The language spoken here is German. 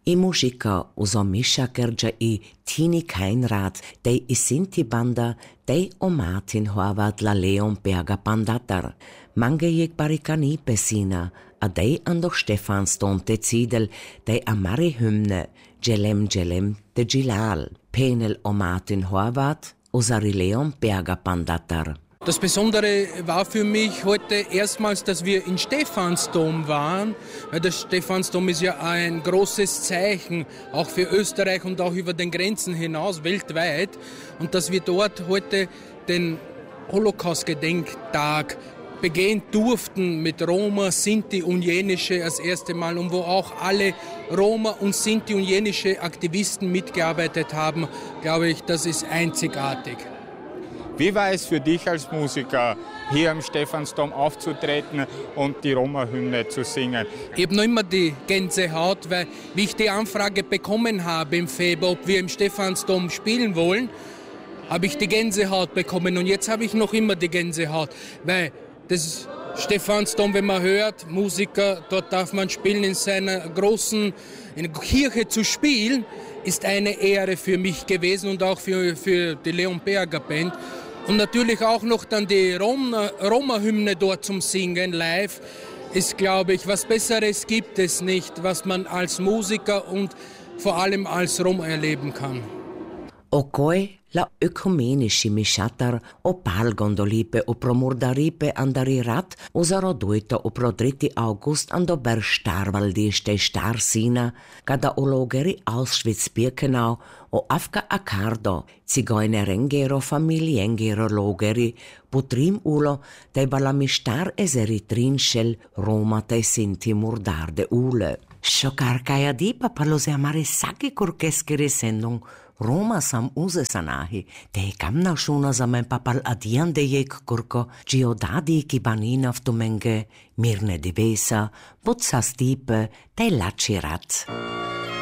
I muzica uso Mischa Gerja I Tini Keinrad, dei I Sinti Banda, dei o Martin Horvath la Leon Berger Bandatar. Mange jeg barikani pesina, a dei andoch Stephansdom te Zidel, dei a Mari Hymne, Jelem Jelem de Gilal, Penel o Martin Horvath, Osari Leon Berger Bandatar. Das Besondere war für mich heute erstmals, dass wir in Stephansdom waren, weil der Stephansdom ist ja ein großes Zeichen, auch für Österreich und auch über den Grenzen hinaus, weltweit. Und dass wir dort heute den Holocaust-Gedenktag begehen durften mit Roma, Sinti und Jenische das erste Mal und wo auch alle Roma und Sinti und Jenische Aktivisten mitgearbeitet haben, glaube ich, das ist einzigartig. Wie war es für dich als Musiker, hier am Stephansdom aufzutreten und die Roma-Hymne zu singen? Ich habe noch immer die Gänsehaut, weil wie ich die Anfrage bekommen habe im Februar, ob wir im Stephansdom spielen wollen, habe ich die Gänsehaut bekommen und jetzt habe ich noch immer die Gänsehaut, weil das Stephansdom, wenn man hört, Musiker, dort darf man spielen in seiner großen in der Kirche zu spielen, ist eine Ehre für mich gewesen und auch für die Leon Berger Band. Und natürlich auch noch dann die Roma-Hymne dort zum Singen live ist, glaube ich, was Besseres gibt es nicht, was man als Musiker und vor allem als Roma erleben kann. Okoi la ökumenische Mischatar o palgondolipe o promurdaripe andarirat usaro duita o pro 3. August ando ber starvaldiste starsina kada ologeri Auschwitz-Birkenau o afka accardo zigeunerengero familiengero logeri putrim ulo dei balamistar eseritrinschel Roma te sinti murdarde ule. Schokarkaya dipa palose amare saki kurkeskere sendung Roma sam use sanahi, te kamna shuna za men papal adian de jek kurko, giodadi ki banina vtumenge, mirne divesa, butsa stipe, te lacirat.